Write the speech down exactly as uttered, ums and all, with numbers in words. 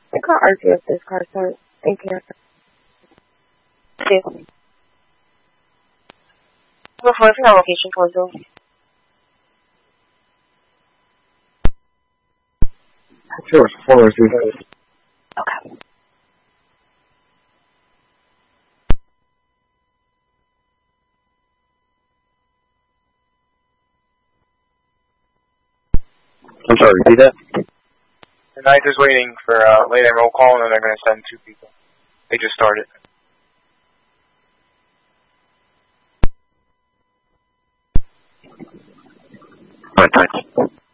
I can't argue with this car, so thank you. Two. Before for location for Zoom. Sure, four or three. Okay. I'm sorry, repeat that? The ninth is waiting for uh, late night roll call, and then they're going to send two people. They just started. All right, thanks.